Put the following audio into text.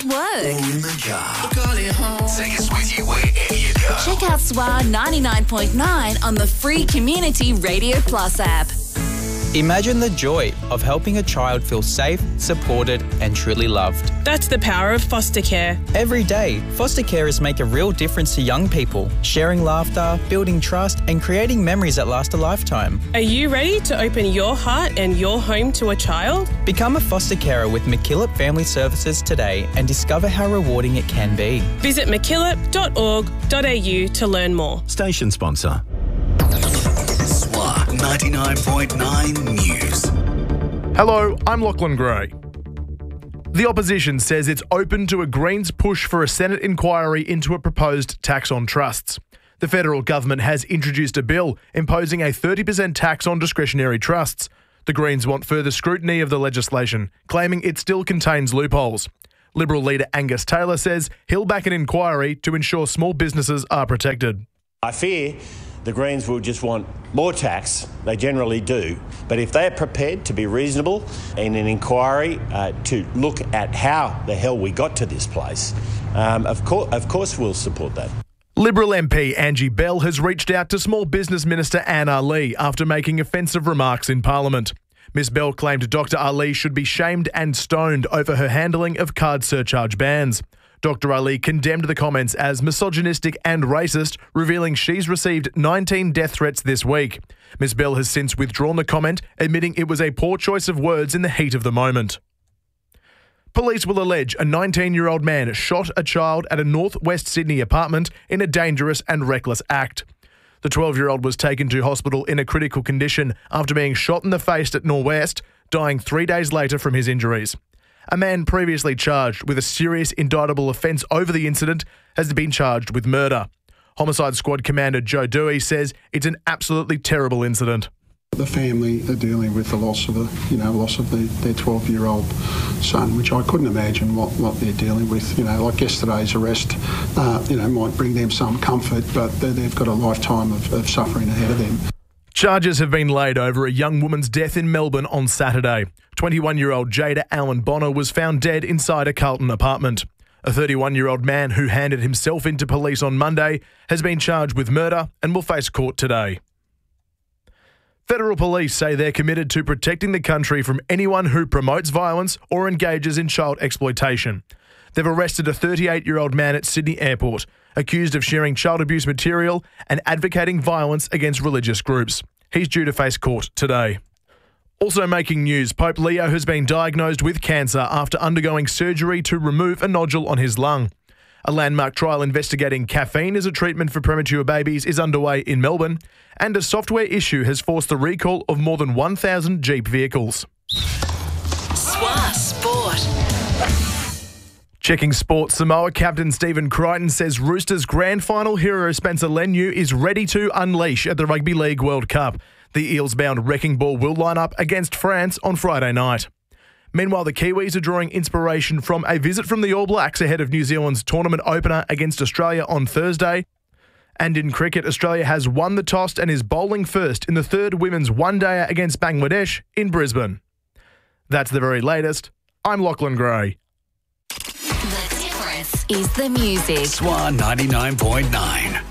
at work. Or in the car. Take us with you wherever you go. Check out SWA 99.9 on the free Community Radio Plus app. Imagine the joy of helping a child feel safe, supported and truly loved. That's the power of foster care. Every day, foster carers make a real difference to young people, sharing laughter, building trust and creating memories that last a lifetime. Are you ready to open your heart and your home to a child? Become a foster carer with MacKillop Family Services today and discover how rewarding it can be. Visit mackillop.org.au to learn more. Station sponsor. SWA 99.9 News. Hello, I'm Lachlan Gray. The opposition says it's open to a Greens push for a Senate inquiry into a proposed tax on trusts. The federal government has introduced a bill imposing a 30% tax on discretionary trusts. The Greens want further scrutiny of the legislation, claiming it still contains loopholes. Liberal leader Angus Taylor says he'll back an inquiry to ensure small businesses are protected. I fear the Greens will just want more tax. They generally do. But if they're prepared to be reasonable in an inquiry to look at how the hell we got to this place, of course we'll support that. Liberal MP Angie Bell has reached out to Small Business Minister Anne Ali after making offensive remarks in Parliament. Ms Bell claimed Dr Ali should be shamed and stoned over her handling of card surcharge bans. Dr Ali condemned the comments as misogynistic and racist, revealing she's received 19 death threats this week. Ms Bell has since withdrawn the comment, admitting it was a poor choice of words in the heat of the moment. Police will allege a 19-year-old man shot a child at a northwest Sydney apartment in a dangerous and reckless act. The 12-year-old was taken to hospital in a critical condition after being shot in the face at Norwest, dying 3 days later from his injuries. A man previously charged with a serious indictable offence over the incident has been charged with murder. Homicide Squad Commander Joe Dewey says it's an absolutely terrible incident. The family are dealing with the loss of their 12-year-old son, which I couldn't imagine what they're dealing with. Like yesterday's arrest, might bring them some comfort, but they've got a lifetime of suffering ahead of them. Charges have been laid over a young woman's death in Melbourne on Saturday. 21-year-old Jada Allen Bonner was found dead inside a Carlton apartment. A 31-year-old man who handed himself into police on Monday has been charged with murder and will face court today. Federal police say they're committed to protecting the country from anyone who promotes violence or engages in child exploitation. They've arrested a 38-year-old man at Sydney Airport, accused of sharing child abuse material and advocating violence against religious groups. He's due to face court today. Also making news, Pope Leo has been diagnosed with cancer after undergoing surgery to remove a nodule on his lung. A landmark trial investigating caffeine as a treatment for premature babies is underway in Melbourne, and a software issue has forced the recall of more than 1,000 Jeep vehicles. SWA Sport. Checking sport, Samoa captain Stephen Crichton says Roosters grand final hero Spencer Leniu is ready to unleash at the Rugby League World Cup. The Eels-bound wrecking ball will line up against France on Friday night. Meanwhile, the Kiwis are drawing inspiration from a visit from the All Blacks ahead of New Zealand's tournament opener against Australia on Thursday. And in cricket, Australia has won the toss and is bowling first in the third women's one-dayer against Bangladesh in Brisbane. That's the very latest. I'm Lachlan Gray. The difference is the music. SWA 99.9.